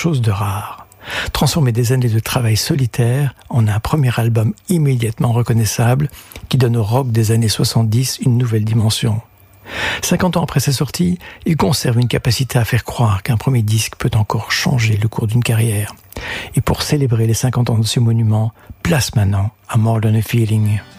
chose de rare. Transformer des années de travail solitaire en un premier album immédiatement reconnaissable qui donne au rock des années 70 une nouvelle dimension. 50 ans après sa sortie, il conserve une capacité à faire croire qu'un premier disque peut encore changer le cours d'une carrière. Et pour célébrer les 50 ans de ce monument, place maintenant à More Than a Feeling.